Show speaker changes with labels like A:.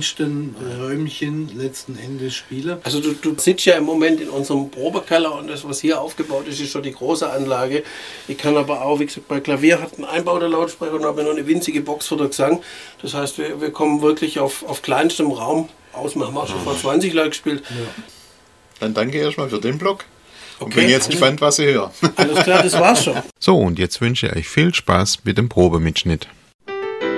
A: Räumchen letzten Endes spielen.
B: Also du sitzt ja im Moment in unserem Probekeller und das, was hier aufgebaut ist, ist schon die große Anlage. Ich kann aber auch, wie gesagt, bei Klavier hat ein Einbau der Lautsprecher und habe noch eine winzige Box für den Gesang. Das heißt, wir kommen wirklich auf kleinstem Raum aus. Wir haben auch schon vor 20 Leuten gespielt. Ja.
C: Dann danke erstmal für den Blog. Und bin jetzt gespannt, was ihr hört.
B: Alles klar, das war's schon.
C: So, und jetzt wünsche ich euch viel Spaß mit dem Probemitschnitt.